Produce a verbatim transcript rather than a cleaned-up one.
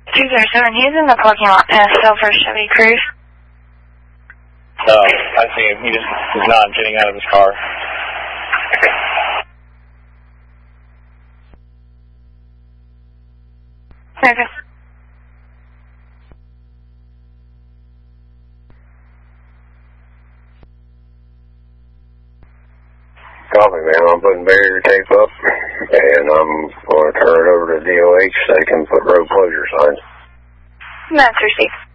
two zero seven, he's in the parking lot in a Silver Chevy Cruze. No, I see him. He just is not getting out of his car. Okay. Copy, man. I'm putting barrier tape up, and I'm going to turn it over to D O H so they can put road closure signs. That's received.